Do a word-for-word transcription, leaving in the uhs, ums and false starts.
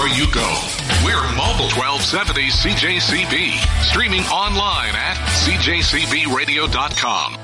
where you go. We're Mobile twelve seventy C J C B, streaming online at C J C B radio dot com.